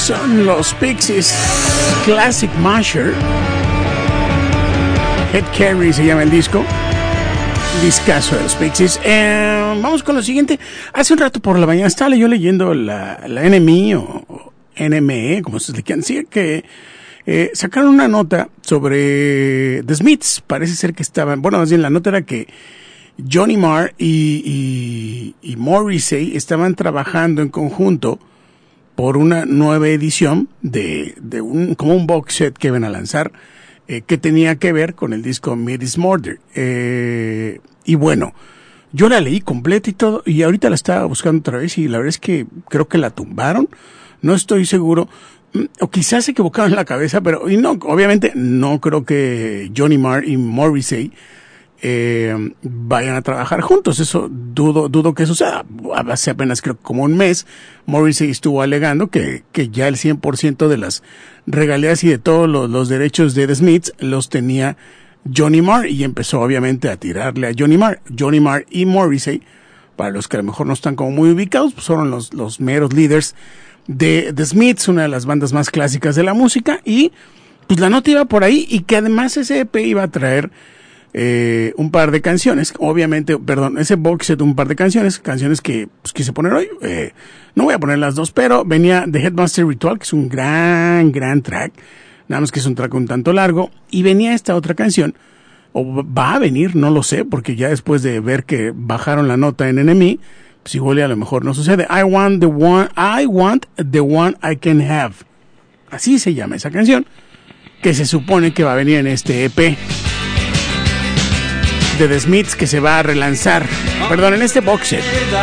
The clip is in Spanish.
son los Pixies, Classic Masher. Head Carry se llama el disco. Discazo de los Pixies. Vamos con lo siguiente. Hace un rato por la mañana estaba yo leyendo la NME o NME, como se le quiere decir, que sacaron una nota sobre The Smiths. Parece ser que estaban, bueno, más bien la nota era que Johnny Marr y Morrissey estaban trabajando en conjunto por una nueva edición de como un box set que iban a lanzar, que tenía que ver con el disco Meat is Murder. Y bueno, yo la leí completa y todo, y ahorita la estaba buscando otra vez, y la verdad es que creo que la tumbaron. No estoy seguro, o quizás se equivocaron en la cabeza, pero, y no, obviamente no creo que Johnny Marr y Morrissey vayan a trabajar juntos. Eso dudo que suceda. Hace apenas creo como un mes Morrissey estuvo alegando que ya el 100% de las regalías y de todos los derechos de The Smiths los tenía Johnny Marr, y empezó obviamente a tirarle a Johnny Marr. Johnny Marr y Morrissey, para los que a lo mejor no están como muy ubicados, pues fueron los meros líderes de The Smiths, una de las bandas más clásicas de la música, y pues la nota iba por ahí, y que además ese EP iba a traer un par de canciones, ese box set, un par de canciones que pues quise poner hoy. No voy a poner las dos, pero venía The Headmaster Ritual, que es un gran track, nada más que es un track un tanto largo, y venía esta otra canción, o va a venir, no lo sé, porque ya después de ver que bajaron la nota en NME, pues igual a lo mejor no sucede. I want the one I can have. Así se llama esa canción, que se supone que va a venir en este EP de The Smiths, que se va a relanzar, en este box set.